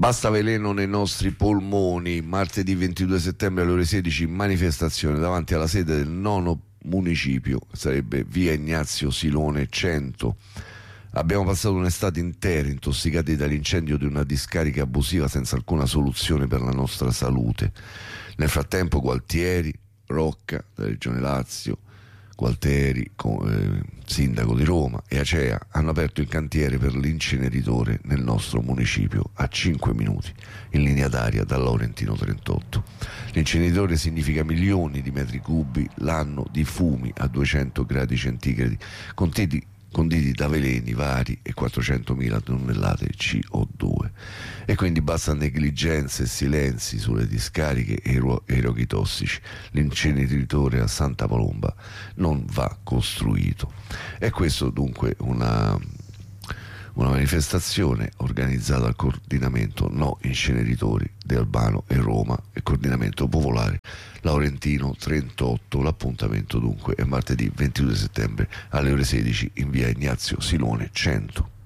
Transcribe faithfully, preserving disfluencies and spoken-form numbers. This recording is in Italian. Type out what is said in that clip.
Basta veleno nei nostri polmoni. Martedì ventidue settembre alle ore sedici, manifestazione davanti alla sede del nono municipio, sarebbe via Ignazio Silone cento. Abbiamo passato un'estate intera intossicati dall'incendio di una discarica abusiva senza alcuna soluzione per la nostra salute. Nel frattempo Gualtieri, Rocca, della Regione Lazio, Gualteri, eh, sindaco di Roma, e Acea hanno aperto il cantiere per l'inceneritore nel nostro municipio a cinque minuti in linea d'aria da Laurentino trentotto. L'inceneritore significa milioni di metri cubi l'anno di fumi a duecento gradi centigradi contiti conditi da veleni vari e quattrocentomila tonnellate di C O due, e quindi basta negligenze e silenzi sulle discariche e i roghi tossici. L'inceneritore a Santa Palomba non va costruito. E questo dunque una una manifestazione organizzata dal coordinamento No Inceneritori di Albano e Roma e coordinamento popolare Laurentino trentotto. L'appuntamento dunque è martedì ventidue settembre alle ore sedici in via Ignazio Silone cento.